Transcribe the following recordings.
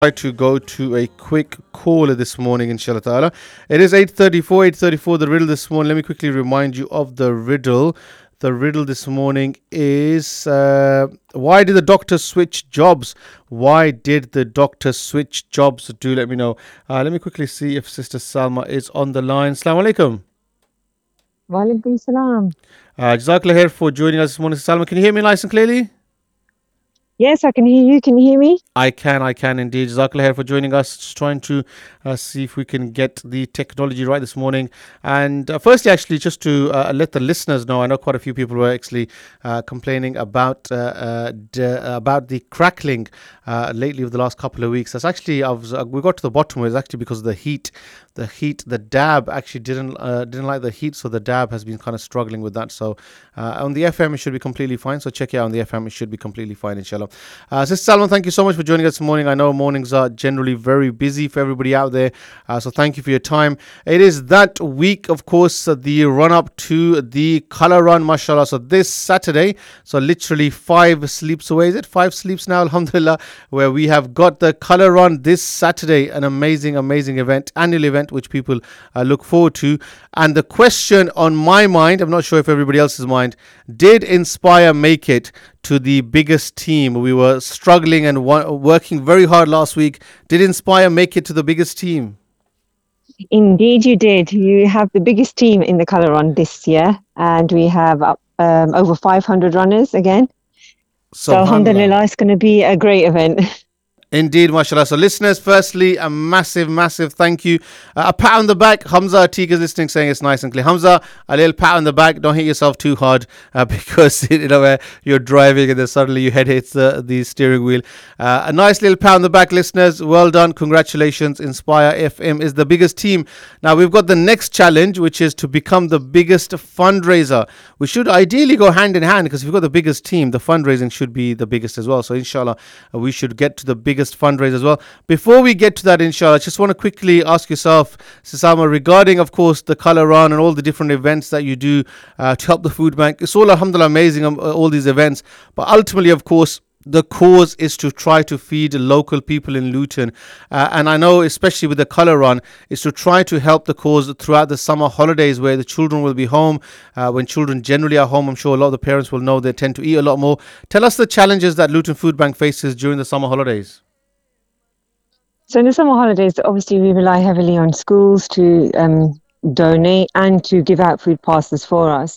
Try to go to a quick call this morning, inshallah ta'ala. It is 8:34, the riddle this morning. Let me quickly remind you of the riddle. The riddle this morning is why did the doctor switch jobs? Why did the doctor switch jobs? Do let me know. Let me quickly see if Sister Salma is on the line. Assalamu alaikum. Walaikum salam. Jazakallah khair for joining us this morning. Salma, can you hear me nice and clearly? Yes, I can hear you. Can you hear me? I can indeed. Jazakallah khair for joining us. Just trying to see if we can get the technology right this morning. And firstly, actually, just to let the listeners know, I know quite a few people were actually complaining about the crackling lately over the last couple of weeks. That's actually we got to the bottom of it. It's actually because of the heat. The dab actually didn't like the heat, so the dab has been kind of struggling with that. So on the FM it should be completely fine. So check it out on the FM; it should be completely fine, inshallah. Sister Salman, thank you so much for joining us this morning. I know mornings are generally very busy for everybody out there, so thank you for your time. It is that week, of course, the run up to the Color Run, mashallah. So this Saturday, so literally 5 sleeps away. Is it 5 sleeps now? Alhamdulillah, where we have got the Color Run this Saturday, an amazing event, annual event which people look forward to. And the question on my mind, I'm not sure if everybody else's mind, did Inspire make it to the biggest team? We were struggling and working very hard last week. Did Inspire make it to the biggest team? Indeed, you did. You have the biggest team in the Colour Run this year, and we have over 500 runners again. So, Subhanallah. alhamdulillah, it's going to be a great event. Indeed, mashallah. So, listeners, firstly, a massive thank you. A pat on the back. Hamza Atik is listening, saying it's nice and clear. Hamza, a little pat on the back. Don't hit yourself too hard because where you're driving and then suddenly your head hits the steering wheel. A nice little pat on the back, listeners. Well done. Congratulations. Inspire FM is the biggest team. Now, we've got the next challenge, which is to become the biggest fundraiser. We should ideally go hand in hand because if you've got the biggest team, the fundraising should be the biggest as well. So, inshallah, we should get to the biggest fundraiser as well. Before we get to that, inshallah, I just want to quickly ask yourself, Sisama, regarding, of course, the Color Run and all the different events that you do to help the food bank. It's all, alhamdulillah, amazing, all these events. But ultimately, of course, the cause is to try to feed local people in Luton. And I know, especially with the Color Run, is to try to help the cause throughout the summer holidays where the children will be home. When children generally are home, I'm sure a lot of the parents will know they tend to eat a lot more. Tell us the challenges that Luton Food Bank faces during the summer holidays. So, in the summer holidays, obviously, we rely heavily on schools to donate and to give out food parcels for us.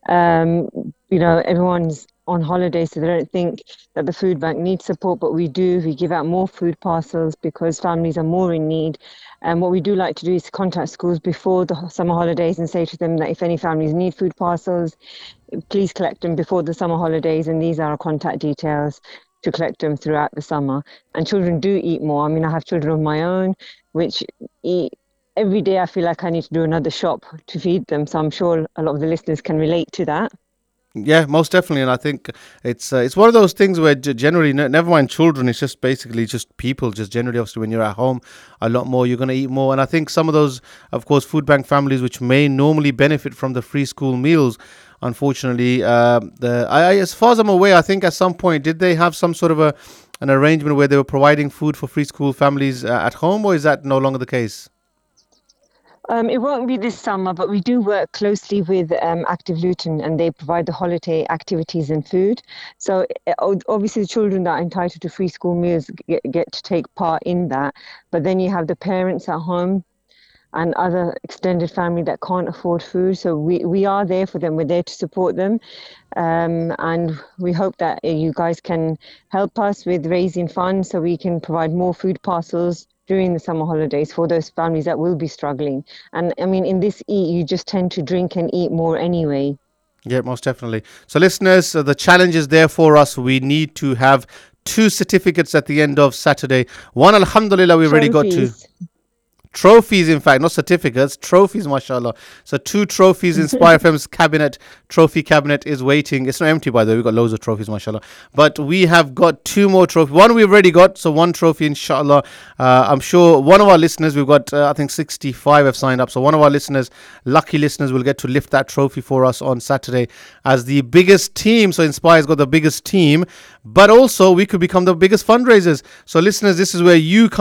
Everyone's on holiday, so they don't think that the food bank needs support, but we do. We give out more food parcels because families are more in need. And what we do like to do is contact schools before the summer holidays and say to them that if any families need food parcels, please collect them before the summer holidays. And these are our contact details to collect them throughout the summer. And children do eat more. I mean, I have children of my own, which eat every day. I feel like I need to do another shop to feed them. So I'm sure a lot of the listeners can relate to that. Yeah, most definitely, and I think it's one of those things where generally, never mind children, it's just basically just people. Just generally, obviously, when you're at home, a lot more, you're going to eat more, and I think some of those, of course, food bank families which may normally benefit from the free school meals, unfortunately, as far as I'm aware, I think at some point did they have some sort of an arrangement where they were providing food for free school families at home, or is that no longer the case? It won't be this summer, but we do work closely with Active Luton, and they provide the holiday activities and food. So obviously the children that are entitled to free school meals get to take part in that. But then you have the parents at home and other extended family that can't afford food. So we are there for them. We're there to support them. And we hope that you guys can help us with raising funds so we can provide more food parcels during the summer holidays for those families that will be struggling. And I mean, in this eat, you just tend to drink and eat more anyway. Yeah, most definitely. So, listeners, the challenge is there for us. We need to have 2 certificates at the end of Saturday. One, alhamdulillah, we already got 2. Trophies. Trophies, in fact, not certificates, trophies, mashallah. So 2 trophies. Inspire FM's trophy cabinet is waiting. It's not empty, by the way. We've got loads of trophies, mashallah. But we have got 2 more trophies. One we've already got, so 1 trophy, inshallah. I'm sure one of our listeners, we've got, I think 65 have signed up. So one of our listeners, lucky listeners, will get to lift that trophy for us on Saturday as the biggest team. So Inspire's got the biggest team, but also we could become the biggest fundraisers. So listeners, this is where you come